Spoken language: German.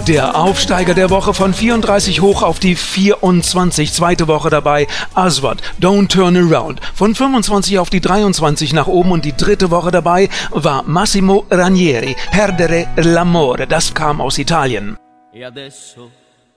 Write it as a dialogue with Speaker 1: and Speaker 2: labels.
Speaker 1: Der Aufsteiger der Woche von 34 hoch auf die 24. Zweite Woche dabei. Aswad, Don't Turn Around. Von 25 auf die 23 nach oben. Und die dritte Woche dabei war Massimo Ranieri, Perdere l'amore. Das kam aus Italien.
Speaker 2: E adesso